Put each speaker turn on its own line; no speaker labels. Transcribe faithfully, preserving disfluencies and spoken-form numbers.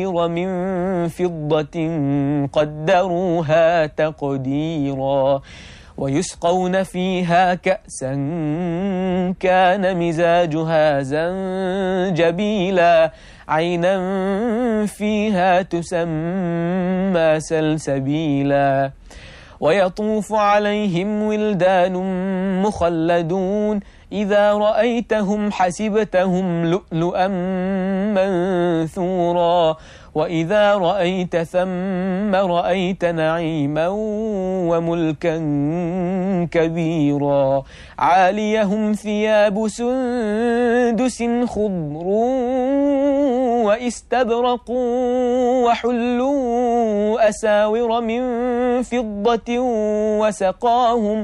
من فضة قدروها تقديرا ويسقون فيها كأسا كان مزاجها زنجبيلا عينا فيها تسمى سلسبيلا ويطوف عليهم ولدان مخلدون إذا رأيتهم حسبتهم لؤلؤا منثورا وإذا رأيت ثم رأيت نعيما وملكا كبيرا عاليهم ثياب سندس خضر واستبرق وحلوا أساور من فضة وسقاهم